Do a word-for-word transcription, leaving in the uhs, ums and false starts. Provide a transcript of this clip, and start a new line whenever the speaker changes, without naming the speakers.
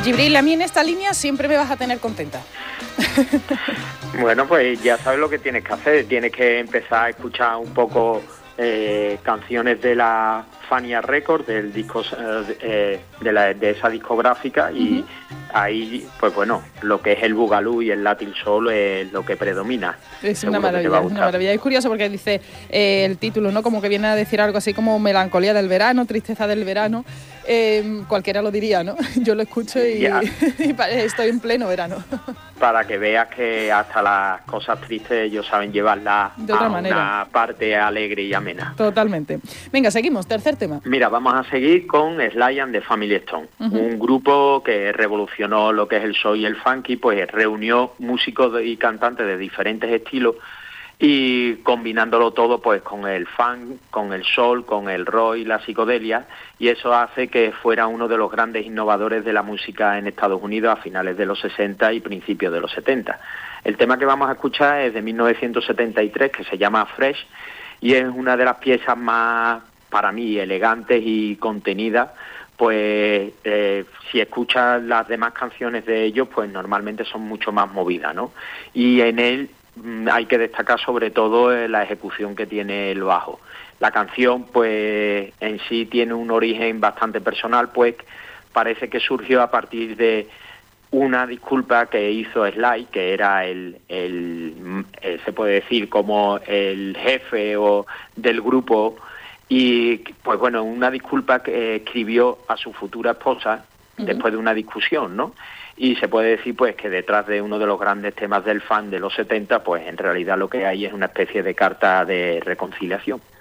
Djibril, a mí en esta línea siempre me vas a tener contenta.
Bueno, pues ya sabes lo que tienes que hacer. Tienes que empezar a escuchar un poco eh, canciones de la Fania Records, del disco eh, de, la, de esa discográfica, y uh-huh. ahí, pues bueno, lo que es el Boogaloo y el Latin Soul es lo que predomina.
Es una maravilla, es una maravilla. Es curioso porque dice eh, el título, ¿no? Como que viene a decir algo así como melancolía del verano, tristeza del verano. Eh, cualquiera lo diría, ¿no? Yo lo escucho y, y estoy en pleno verano.
Para que veas que hasta las cosas tristes ellos saben llevarlas
de otra
a
manera.
Una parte alegre y amena.
Totalmente. Venga, seguimos. Tercer tema.
Mira, vamos a seguir con Sly and the Family Stone, uh-huh. un grupo que revolucionó lo que es el soul y el funky, pues reunió músicos y cantantes de diferentes estilos y combinándolo todo pues con el funk, con el soul, con el rock y la psicodelia, y eso hace que fuera uno de los grandes innovadores de la música en Estados Unidos a finales de los sesenta y principios de los setenta. El tema que vamos a escuchar es de mil novecientos setenta y tres, que se llama Fresh, y es una de las piezas más, para mí, elegantes y contenidas. Pues eh, si escuchas las demás canciones de ellos, pues normalmente son mucho más movidas, ¿no? Y en él hay que destacar sobre todo la ejecución que tiene el bajo. La canción, pues, en sí tiene un origen bastante personal, pues parece que surgió a partir de una disculpa que hizo Sly, que era el, el, el se puede decir como el jefe o del grupo, y pues bueno, una disculpa que escribió a su futura esposa uh-huh. después de una discusión, ¿no? Y se puede decir pues que detrás de uno de los grandes temas del funk de los setenta, pues en realidad lo que hay es una especie de carta de reconciliación.